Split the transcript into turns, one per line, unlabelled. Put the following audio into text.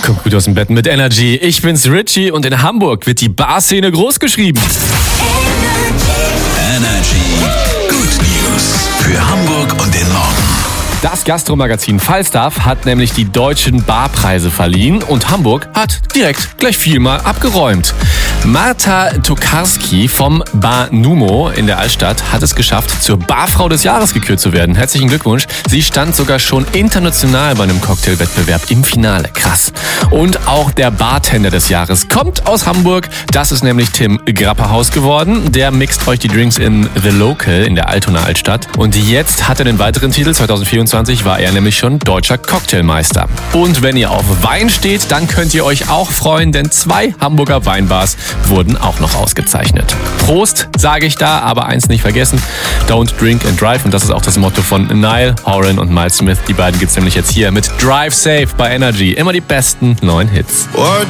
Kommt gut aus dem Bett mit Energy. Ich bin's Richie und in Hamburg wird die Barszene großgeschrieben.
Energy. Good News für Hamburg und den Norden.
Das Gastromagazin Falstaff hat nämlich die deutschen Barpreise verliehen und Hamburg hat direkt gleich viermal abgeräumt. Marta Tokarski vom Bar Numo in der Altstadt hat es geschafft, zur Barfrau des Jahres gekürt zu werden. Herzlichen Glückwunsch. Sie stand sogar schon international bei einem Cocktailwettbewerb im Finale. Krass. Und auch der Bartender des Jahres kommt aus Hamburg. Das ist nämlich Tim Grapperhaus geworden. Der mixt euch die Drinks in The Local in der Altonaer Altstadt. Und jetzt hat er den weiteren Titel. 2024 war er nämlich schon deutscher Cocktailmeister. Und wenn ihr auf Wein steht, dann könnt ihr euch auch freuen, denn 2 Hamburger Weinbars wurden auch noch ausgezeichnet. Prost, sage ich da, aber eins nicht vergessen, don't drink and drive. Und das ist auch das Motto von Niall Horan und Miles Smith. Die beiden gibt's nämlich jetzt hier mit Drive Safe bei Energy. Immer die besten neuen Hits.